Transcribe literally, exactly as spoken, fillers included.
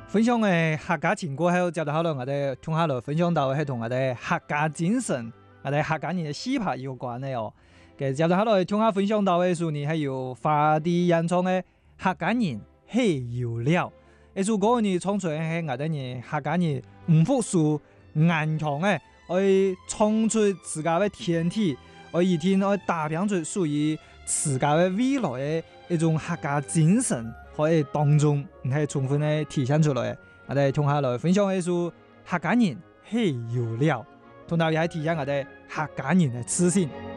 分享嘅客家情歌，喺度接到好多我哋聽下來分享到係同我哋客家精神、我哋客家人嘅詩牌有關嘅哦。嘅接到好多聽下分享到嘅時候，你係要發啲演唱嘅客家人係有料。呢首歌你唱出嚟係我哋人客家人唔服輸、頑強嘅，可以唱出自家嘅天地，可以天可以打拼出屬於自家嘅未來嘅一種客家精神。可以當中唔係充分嘅體現出來，我哋同下來分享一首客家人係有料，同大家體現我哋客家人嘅自信。